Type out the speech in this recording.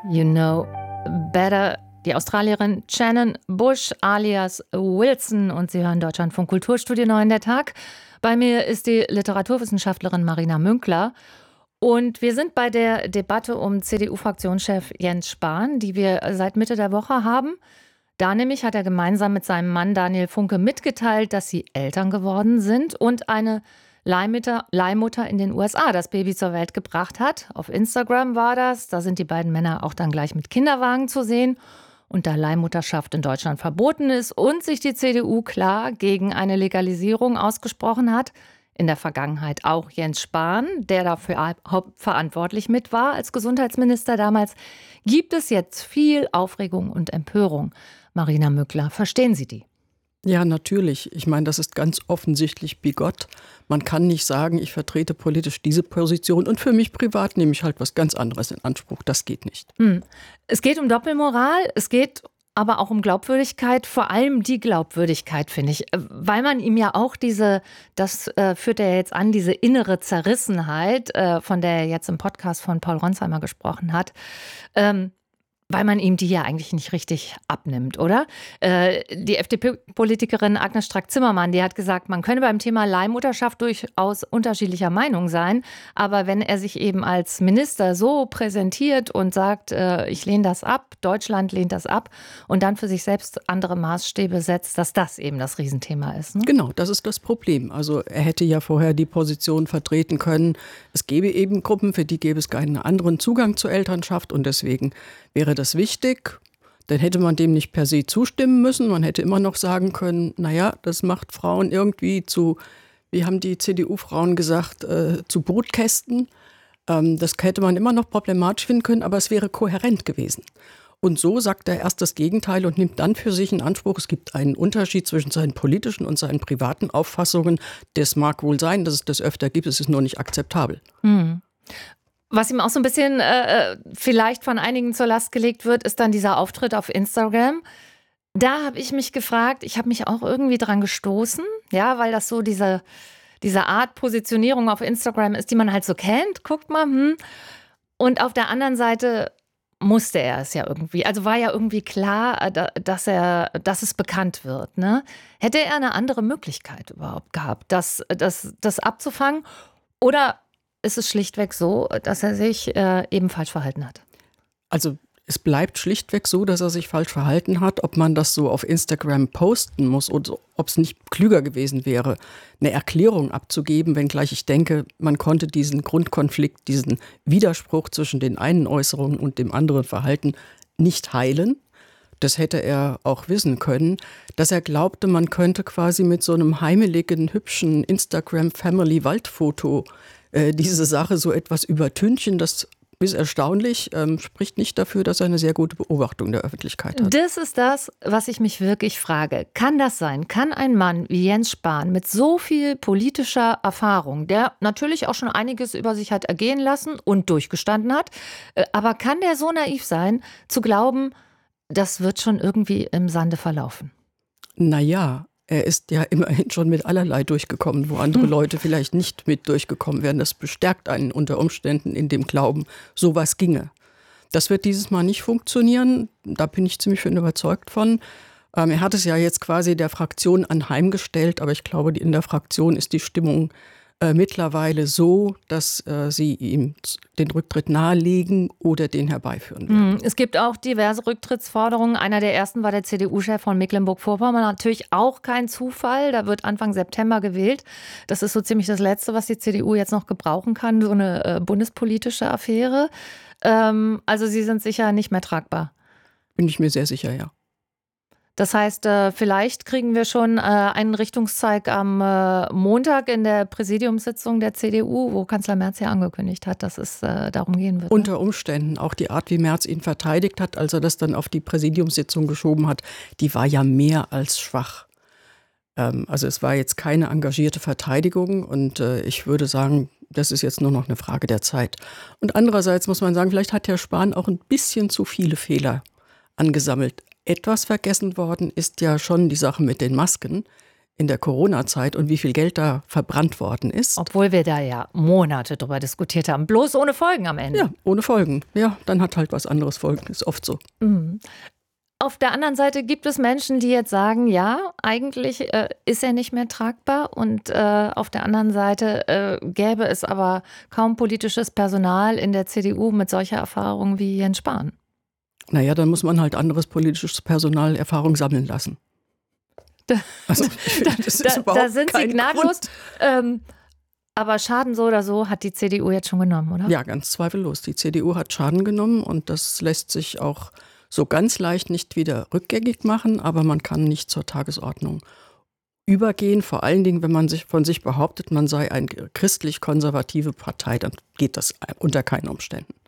You Know Better, die Australierin Shannon Bush alias Wilson, und Sie hören Deutschlandfunk Kulturstudio 9 der Tag. Bei mir ist die Literaturwissenschaftlerin Marina Münkler und wir sind bei der Debatte um CDU-Fraktionschef Jens Spahn, die wir seit Mitte der Woche haben. Da nämlich hat er gemeinsam mit seinem Mann Daniel Funke mitgeteilt, dass sie Eltern geworden sind und eine Leihmutter in den USA das Baby zur Welt gebracht hat. Auf Instagram war das. Da sind die beiden Männer auch dann gleich mit Kinderwagen zu sehen. Und da Leihmutterschaft in Deutschland verboten ist und sich die CDU klar gegen eine Legalisierung ausgesprochen hat, in der Vergangenheit auch Jens Spahn, der dafür hauptverantwortlich mit war als Gesundheitsminister damals, gibt es jetzt viel Aufregung und Empörung. Marina Münkler, verstehen Sie die? Ja, natürlich. Ich meine, das ist ganz offensichtlich bigott. Man kann nicht sagen, ich vertrete politisch diese Position und für mich privat nehme ich halt was ganz anderes in Anspruch. Das geht nicht. Es geht um Doppelmoral, es geht aber auch um Glaubwürdigkeit, vor allem die Glaubwürdigkeit, finde ich. Weil man ihm ja auch das führt er jetzt an, diese innere Zerrissenheit, von der er jetzt im Podcast von Paul Ronsheimer gesprochen hat, weil man ihm die ja eigentlich nicht richtig abnimmt, oder? Die FDP-Politikerin Agnes Strack-Zimmermann, die hat gesagt, man könne beim Thema Leihmutterschaft durchaus unterschiedlicher Meinung sein. Aber wenn er sich eben als Minister so präsentiert und sagt, ich lehne das ab, Deutschland lehnt das ab und dann für sich selbst andere Maßstäbe setzt, dass das eben das Riesenthema ist. Ne? Genau, das ist das Problem. Also er hätte ja vorher die Position vertreten können, es gäbe eben Gruppen, für die gäbe es keinen anderen Zugang zur Elternschaft und deswegen wäre das wichtig, dann hätte man dem nicht per se zustimmen müssen. Man hätte immer noch sagen können, naja, das macht Frauen irgendwie zu, wie haben die CDU-Frauen gesagt, zu Brutkästen. Das hätte man immer noch problematisch finden können, aber es wäre kohärent gewesen. Und so sagt er erst das Gegenteil und nimmt dann für sich in Anspruch, es gibt einen Unterschied zwischen seinen politischen und seinen privaten Auffassungen. Das mag wohl sein, dass es das öfter gibt, es ist nur nicht akzeptabel. Was ihm auch so ein bisschen vielleicht von einigen zur Last gelegt wird, ist dann dieser Auftritt auf Instagram. Da habe ich mich gefragt, ich habe mich auch irgendwie dran gestoßen, ja, weil das so diese Art Positionierung auf Instagram ist, die man halt so kennt, guckt mal. Und auf der anderen Seite musste er es ja irgendwie. Also war ja irgendwie klar, dass es bekannt wird. Ne? Hätte er eine andere Möglichkeit überhaupt gehabt, das abzufangen? Oder ist es schlichtweg so, dass er sich eben falsch verhalten hat? Also es bleibt schlichtweg so, dass er sich falsch verhalten hat. Ob man das so auf Instagram posten muss oder ob es nicht klüger gewesen wäre, eine Erklärung abzugeben, wenngleich ich denke, man konnte diesen Grundkonflikt, diesen Widerspruch zwischen den einen Äußerungen und dem anderen Verhalten nicht heilen. Das hätte er auch wissen können, dass er glaubte, man könnte quasi mit so einem heimeligen, hübschen Instagram-Family-Waldfoto diese Sache so etwas übertünchen, das ist erstaunlich, spricht nicht dafür, dass er eine sehr gute Beobachtung der Öffentlichkeit hat. Das ist das, was ich mich wirklich frage. Kann das sein? Kann ein Mann wie Jens Spahn mit so viel politischer Erfahrung, der natürlich auch schon einiges über sich hat ergehen lassen und durchgestanden hat, aber kann der so naiv sein, zu glauben, das wird schon irgendwie im Sande verlaufen? Naja, er ist ja immerhin schon mit allerlei durchgekommen, wo andere Leute vielleicht nicht mit durchgekommen wären. Das bestärkt einen unter Umständen in dem Glauben, sowas ginge. Das wird dieses Mal nicht funktionieren, da bin ich ziemlich überzeugt von. Er hat es ja jetzt quasi der Fraktion anheimgestellt, aber ich glaube, in der Fraktion ist die Stimmung mittlerweile so, dass sie ihm den Rücktritt nahelegen oder den herbeiführen werden. Es gibt auch diverse Rücktrittsforderungen. Einer der ersten war der CDU-Chef von Mecklenburg-Vorpommern. Natürlich auch kein Zufall. Da wird Anfang September gewählt. Das ist so ziemlich das Letzte, was die CDU jetzt noch gebrauchen kann. So eine bundespolitische Affäre. Also Sie sind sicher nicht mehr tragbar. Bin ich mir sehr sicher, ja. Das heißt, vielleicht kriegen wir schon einen Richtungszeig am Montag in der Präsidiumssitzung der CDU, wo Kanzler Merz ja angekündigt hat, dass es darum gehen wird. Unter Umständen. Auch die Art, wie Merz ihn verteidigt hat, als er das dann auf die Präsidiumssitzung geschoben hat, die war ja mehr als schwach. Also es war jetzt keine engagierte Verteidigung und ich würde sagen, das ist jetzt nur noch eine Frage der Zeit. Und andererseits muss man sagen, vielleicht hat Herr Spahn auch ein bisschen zu viele Fehler angesammelt. Etwas vergessen worden ist ja schon die Sache mit den Masken. in der Corona-Zeit und wie viel Geld da verbrannt worden ist. Obwohl wir da ja Monate drüber diskutiert haben, bloß ohne Folgen am Ende. Ja, ohne Folgen. Ja, dann hat halt was anderes Folgen, ist oft so. Mhm. Auf der anderen Seite gibt es Menschen, die jetzt sagen, ja, eigentlich ist er nicht mehr tragbar und auf der anderen Seite gäbe es aber kaum politisches Personal in der CDU mit solcher Erfahrung wie Jens Spahn. Naja, dann muss man halt anderes politisches Personal Erfahrung sammeln lassen. Da Da sind Sie gnadlos. Aber Schaden so oder so hat die CDU jetzt schon genommen, oder? Ja, ganz zweifellos. Die CDU hat Schaden genommen und das lässt sich auch so ganz leicht nicht wieder rückgängig machen, aber man kann nicht zur Tagesordnung übergehen. Vor allen Dingen, wenn man sich von sich behauptet, man sei eine christlich-konservative Partei, dann geht das unter keinen Umständen.